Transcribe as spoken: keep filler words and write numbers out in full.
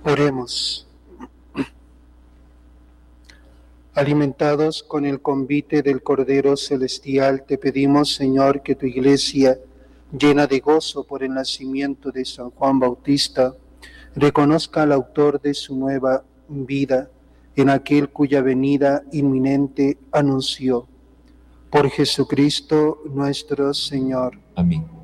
Oremos. Alimentados con el convite del Cordero Celestial, te pedimos, Señor, que tu Iglesia, llena de gozo por el nacimiento de San Juan Bautista, reconozca al autor de su nueva vida en aquel cuya venida inminente anunció. Por Jesucristo nuestro Señor. Amén.